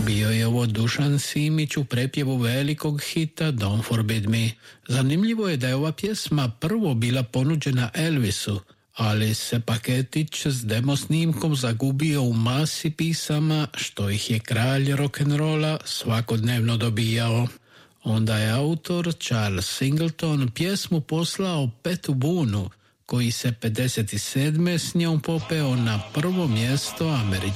Bio je ovo Dušan Simić u prepjevu velikog hita Don't Forbid Me. Zanimljivo je da je ova pjesma prvo bila ponuđena Elvisu, ali se paketić s demo snimkom zagubio u masi pisama što ih je kralj rock'n'rolla svakodnevno dobijao. Onda je autor Charles Singleton pjesmu poslao Petu Booneu, koji se 57. s njom popeo na prvo mjesto američkog